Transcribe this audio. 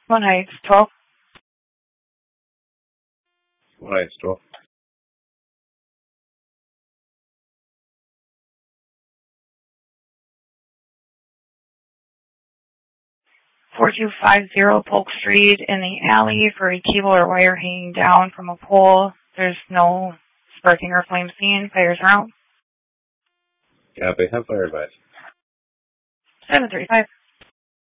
One Heights, 12. One Heights, 12. 4250 Polk Street in the alley for a cable or wire hanging down from a pole. There's no sparking or flame seen. Fires are out. Copy. Have fire advice. 735.